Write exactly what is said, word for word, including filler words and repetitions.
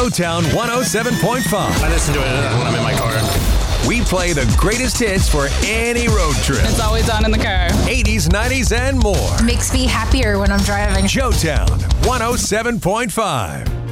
Showtown one oh seven point five. I listen to it when I'm in my car. We play the greatest hits for any road trip. It's always on in the car. eighties, nineties, and more. Makes me happier when I'm driving. Showtown one oh seven point five.